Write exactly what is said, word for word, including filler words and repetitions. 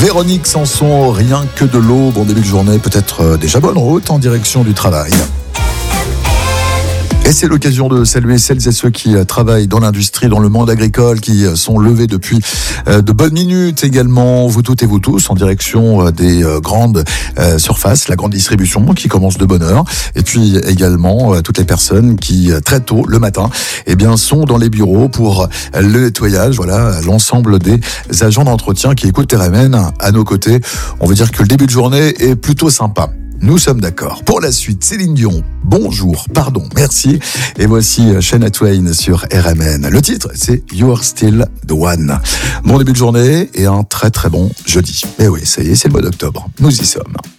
Véronique Sanson, rien que de l'eau. Bon début de journée, peut-être déjà bonne route en direction du travail. Et c'est l'occasion de saluer celles et ceux qui travaillent dans l'industrie, dans le monde agricole, qui sont levés depuis de bonnes minutes également, vous toutes et vous tous, en direction des grandes surfaces, la grande distribution qui commence de bonne heure. Et puis également toutes les personnes qui, très tôt le matin, eh bien, sont dans les bureaux pour le nettoyage. Voilà, l'ensemble des agents d'entretien qui écoutent R M N à nos côtés. On veut dire que le début de journée est plutôt sympa. Nous sommes d'accord. Pour la suite, Céline Dion, bonjour, pardon, merci. Et voici Shania Twain sur R M N. Le titre, c'est You're Still the One. Bon début de journée et un très très bon jeudi. Et oui, ça y est, c'est le mois d'octobre. Nous y sommes.